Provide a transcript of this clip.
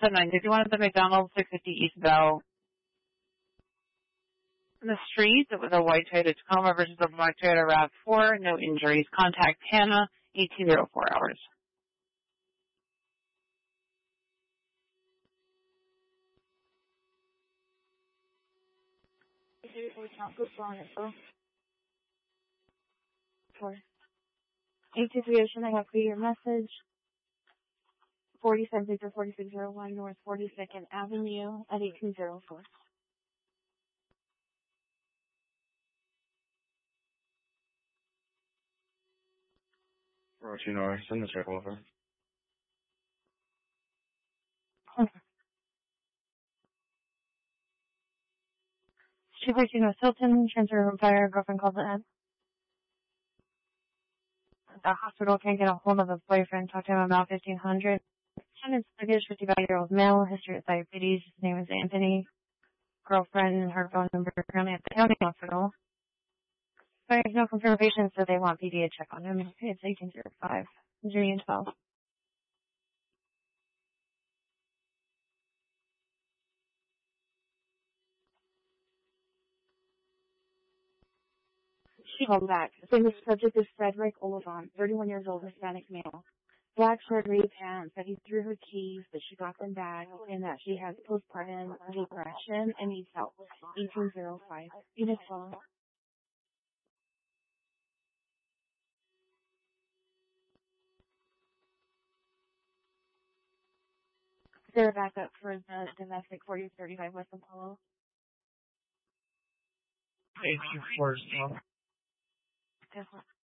951 at the McDonald's, 650 East Bell. In the street, it was a white Toyota Tacoma versus a black Toyota RAV4. No injuries. Contact Hannah, 1804 hours. For 823 Ocean, I have for your message. 47 Victor 4601 North 42nd Avenue at 1804. Roger, no, send the check over. Okay. 242 North Hilton, transfer from fire, girlfriend calls it Ed. The hospital can't get a hold of his boyfriend, talk to him about 1500. Tenant's luggage, 55-year-old male, history of diabetes, his name is Anthony. Girlfriend and her phone number currently at the county hospital. But there's no confirmation, so they want PD to check on him. It's 1805, June 12. She called back, saying the subject is Frederick Olivon, 31 years old, Hispanic male. Black short gray pants, that he threw her keys, but she got them back, and that she has postpartum depression and needs help. 1805. Unit 12. Is there a backup for the domestic 4035 West Apollo? 824 still.